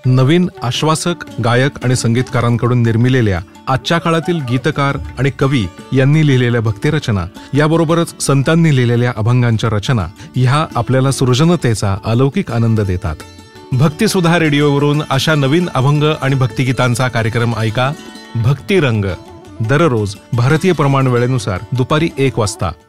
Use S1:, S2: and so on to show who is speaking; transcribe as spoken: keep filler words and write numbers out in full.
S1: नवीन आश्वासक गायक आणि संगीतकारांकडून निर्मिलेल्या आजच्या काळातील गीतकार आणि कवी यांनी लिहिलेल्या भक्तिरचना याबरोबरच संतांनी लिहिलेल्या अभंगांच्या रचना ह्या आपल्याला सृजनतेचा अलौकिक आनंद देतात. भक्तिसुधा रेडिओवरून अशा नवीन अभंग आणि भक्तिगीतांचा कार्यक्रम ऐका. भक्तिरंग दररोज भारतीय प्रमाण वेळेनुसार दुपारी एक वाजता